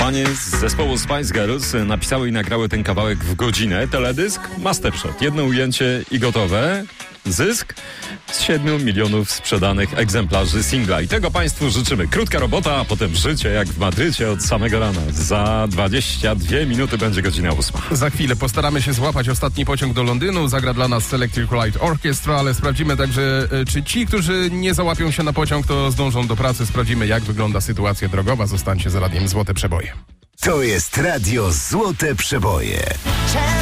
Panie z zespołu Spice Girls napisały i nagrały ten kawałek w godzinę. Teledysk, mastershot. Jedno ujęcie i gotowe. Zysk z 7 milionów sprzedanych egzemplarzy singla. I tego Państwu życzymy. Krótka robota, a potem życie jak w Madrycie od samego rana. Za 22 minuty będzie godzina 8. Za chwilę postaramy się złapać ostatni pociąg do Londynu. Zagra dla nas Electric Light Orchestra, ale sprawdzimy także, czy ci, którzy nie załapią się na pociąg, to zdążą do pracy. Sprawdzimy, jak wygląda sytuacja drogowa. Zostańcie z radiem Złote Przeboje. To jest Radio Złote Przeboje.